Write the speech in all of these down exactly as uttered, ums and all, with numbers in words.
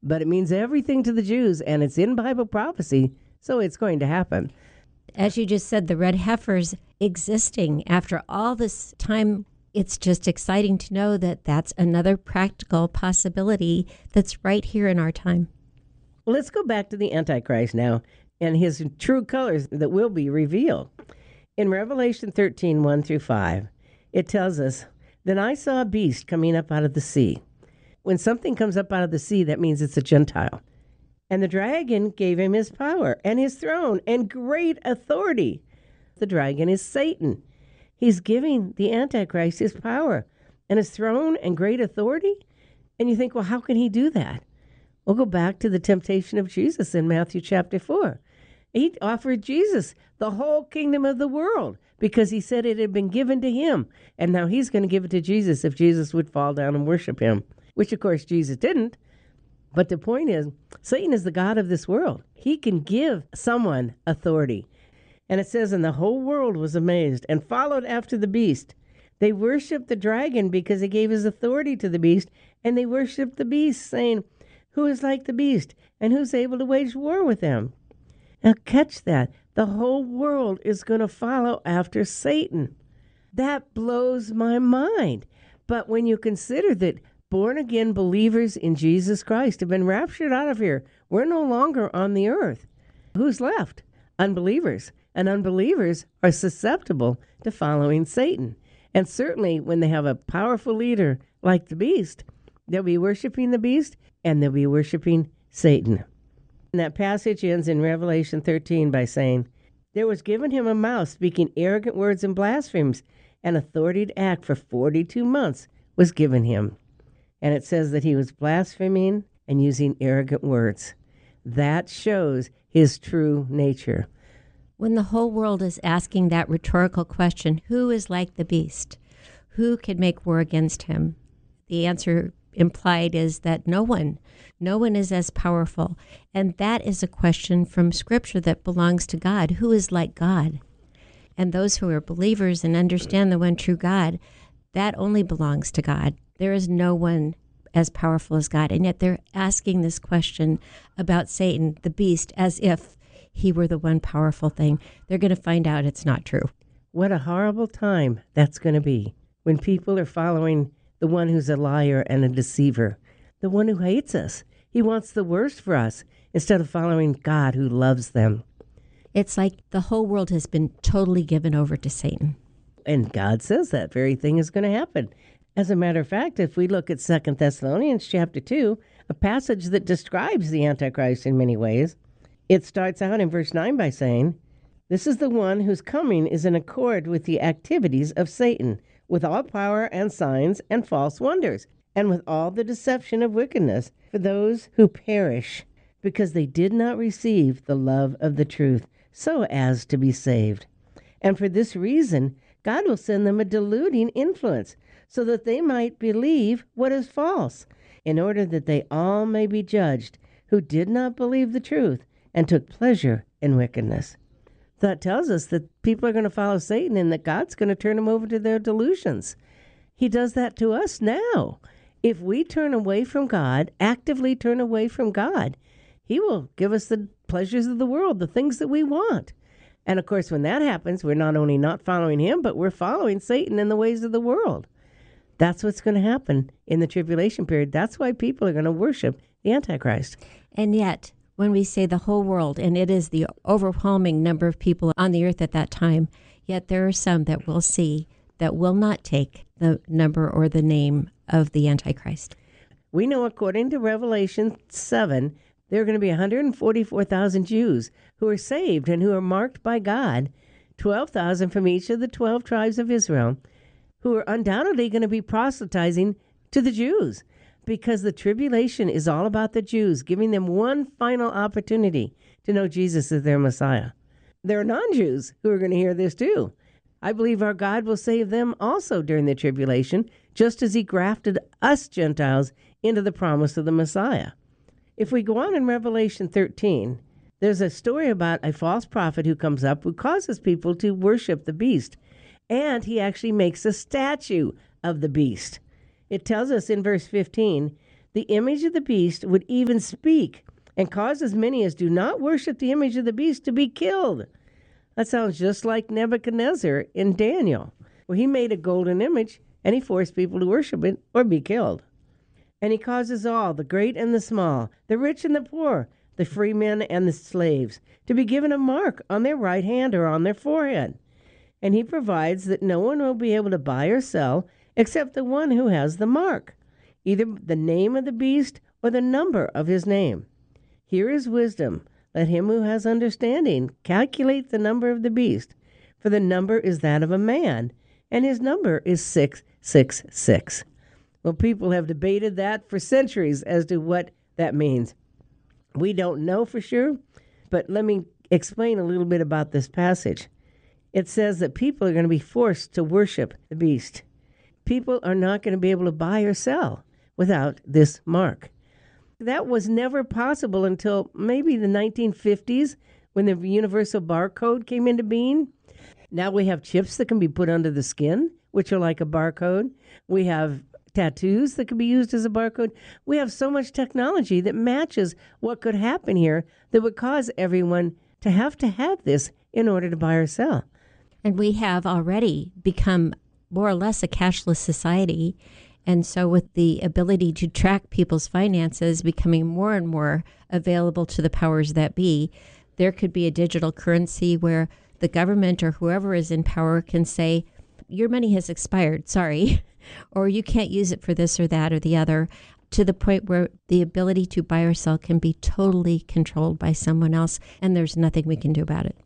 but it means everything to the Jews, and it's in Bible prophecy, so it's going to happen. As you just said, the red heifers existing after all this time, it's just exciting to know that that's another practical possibility that's right here in our time. Well, let's go back to the Antichrist now and his true colors that will be revealed. In Revelation thirteen, one through five, it tells us, "Then I saw a beast coming up out of the sea." When something comes up out of the sea, that means it's a Gentile. "And the dragon gave him his power and his throne and great authority." The dragon is Satan. He's giving the Antichrist his power and his throne and great authority. And you think, well, how can he do that? We'll go back to the temptation of Jesus in Matthew chapter four. He offered Jesus the whole kingdom of the world because he said it had been given to him. And now he's going to give it to Jesus if Jesus would fall down and worship him, which, of course, Jesus didn't. But the point is, Satan is the god of this world. He can give someone authority. And it says, "And the whole world was amazed and followed after the beast. They worshiped the dragon because he gave his authority to the beast, and they worshiped the beast, saying, 'Who is like the beast, and who's able to wage war with him?'" Now catch that. The whole world is going to follow after Satan. That blows my mind. But when you consider that born-again believers in Jesus Christ have been raptured out of here, we're no longer on the earth. Who's left? Unbelievers. And unbelievers are susceptible to following Satan. And certainly when they have a powerful leader like the beast, they'll be worshiping the beast and they'll be worshiping Satan. And that passage ends in Revelation thirteen by saying, "There was given him a mouth speaking arrogant words and blasphemies, and authority to act for forty-two months was given him." And it says that he was blaspheming and using arrogant words. That shows his true nature. When the whole world is asking that rhetorical question, who is like the beast? Who can make war against him? The answer implied is that no one. No one is as powerful. And that is a question from Scripture that belongs to God. Who is like God? And those who are believers and understand the one true God, that only belongs to God. There is no one as powerful as God. And yet they're asking this question about Satan, the beast, as if he were the one powerful thing. They're going to find out it's not true. What a horrible time that's going to be when people are following the one who's a liar and a deceiver, the one who hates us. He wants the worst for us instead of following God who loves them. It's like the whole world has been totally given over to Satan. And God says that very thing is going to happen. As a matter of fact, if we look at Second Thessalonians chapter two, a passage that describes the Antichrist in many ways, it starts out in verse nine by saying, "This is the one whose coming is in accord with the activities of Satan, with all power and signs and false wonders, and with all the deception of wickedness for those who perish, because they did not receive the love of the truth, so as to be saved. And for this reason, God will send them a deluding influence, so that they might believe what is false, in order that they all may be judged, who did not believe the truth and took pleasure in wickedness." That tells us that people are going to follow Satan and that God's going to turn them over to their delusions. He does that to us now. If we turn away from God, actively turn away from God, he will give us the pleasures of the world, the things that we want. And of course, when that happens, we're not only not following him, but we're following Satan in the ways of the world. That's what's going to happen in the tribulation period. That's why people are going to worship the Antichrist. And yet, when we say the whole world, and it is the overwhelming number of people on the earth at that time, yet there are some that we'll see that will not take the number or the name of the Antichrist. We know, according to Revelation seven, there are going to be one hundred forty-four thousand Jews who are saved and who are marked by God, twelve thousand from each of the twelve tribes of Israel, who are undoubtedly going to be proselytizing to the Jews, because the tribulation is all about the Jews, giving them one final opportunity to know Jesus as their Messiah. There are non-Jews who are going to hear this too. I believe our God will save them also during the tribulation, just as he grafted us Gentiles into the promise of the Messiah. If we go on in Revelation thirteen, there's a story about a false prophet who comes up who causes people to worship the beast, and he actually makes a statue of the beast. It tells us in verse fifteen the image of the beast would even speak and cause as many as do not worship the image of the beast to be killed. That sounds just like Nebuchadnezzar in Daniel, where he made a golden image and he forced people to worship it or be killed. And he causes all, the great and the small, the rich and the poor, the free men and the slaves, to be given a mark on their right hand or on their forehead. And he provides that no one will be able to buy or sell except the one who has the mark, either the name of the beast or the number of his name. Here is wisdom. Let him who has understanding calculate the number of the beast, for the number is that of a man, and his number is six six six. Well, people have debated that for centuries as to what that means. We don't know for sure, but let me explain a little bit about this passage. It says that people are going to be forced to worship the beast. People are not going to be able to buy or sell without this mark. That was never possible until maybe the nineteen fifties when the universal barcode came into being. Now we have chips that can be put under the skin, which are like a barcode. We have tattoos that can be used as a barcode. We have so much technology that matches what could happen here that would cause everyone to have to have this in order to buy or sell. And we have already become more or less a cashless society. And so with the ability to track people's finances becoming more and more available to the powers that be, there could be a digital currency where the government or whoever is in power can say, your money has expired, sorry, or you can't use it for this or that or the other, to the point where the ability to buy or sell can be totally controlled by someone else, and there's nothing we can do about it.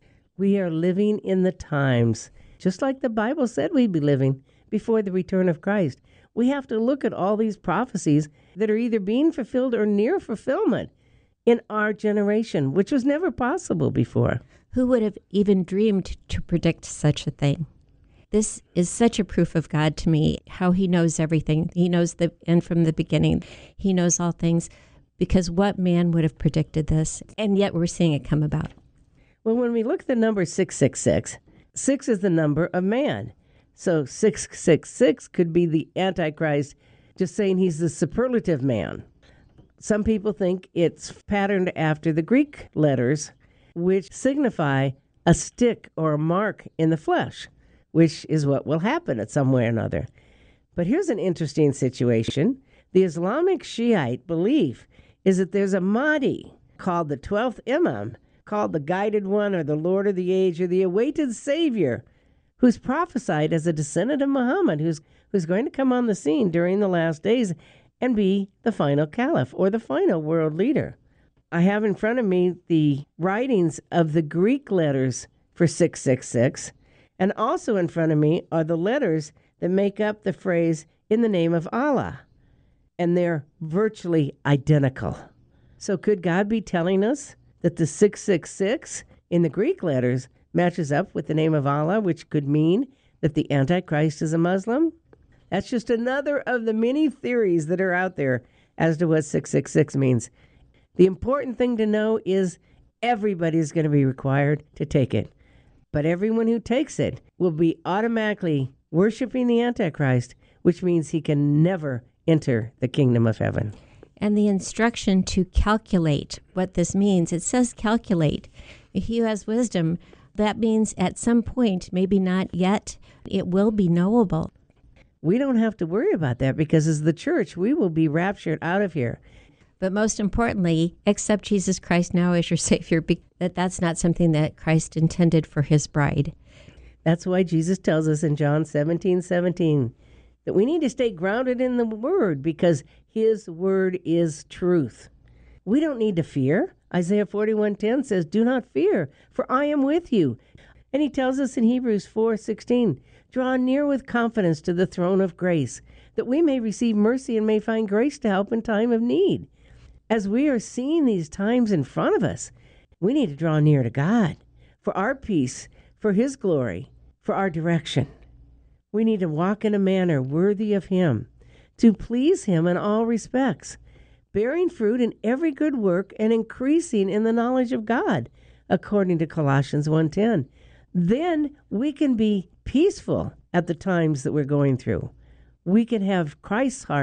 We are living in the times, just like the Bible said we'd be living before the return of Christ. We have to look at all these prophecies that are either being fulfilled or near fulfillment in our generation, which was never possible before. Who would have even dreamed to predict such a thing? This is such a proof of God to me, how he knows everything. He knows the end from the beginning. He knows all things, because what man would have predicted this? And yet we're seeing it come about. Well, when we look at the number six six six, six is the number of man. So six six six could be the Antichrist, just saying he's the superlative man. Some people think it's patterned after the Greek letters, which signify a stick or a mark in the flesh, which is what will happen at some way or another. But here's an interesting situation. The Islamic Shiite belief is that there's a Mahdi called the twelfth Imam, called the Guided One or the Lord of the Age or the Awaited Savior, who's prophesied as a descendant of Muhammad, who's who's going to come on the scene during the last days and be the final caliph or the final world leader. I have in front of me the writings of the Greek letters for six six six, and also in front of me are the letters that make up the phrase, in the name of Allah, and they're virtually identical. So could God be telling us that the six six six in the Greek letters matches up with the name of Allah, which could mean that the Antichrist is a Muslim? That's just another of the many theories that are out there as to what six six six means. The important thing to know is everybody is going to be required to take it. But everyone who takes it will be automatically worshiping the Antichrist, which means he can never enter the kingdom of heaven. And the instruction to calculate what this means, it says calculate. He who has wisdom, that means at some point, maybe not yet, it will be knowable. We don't have to worry about that because as the church, we will be raptured out of here. But most importantly, accept Jesus Christ now as your Savior, because that's not something that Christ intended for his bride. That's why Jesus tells us in John seventeen seventeen that we need to stay grounded in the Word because his Word is truth. We don't need to fear. Isaiah forty-one ten says, do not fear, for I am with you. And he tells us in Hebrews four sixteen, draw near with confidence to the throne of grace, that we may receive mercy and may find grace to help in time of need. As we are seeing these times in front of us, we need to draw near to God for our peace, for his glory, for our direction. We need to walk in a manner worthy of him, to please him in all respects, bearing fruit in every good work and increasing in the knowledge of God, according to Colossians one ten. Then we can be peaceful at the times that we're going through. We can have Christ's heart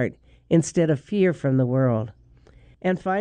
instead of fear from the world. And finally,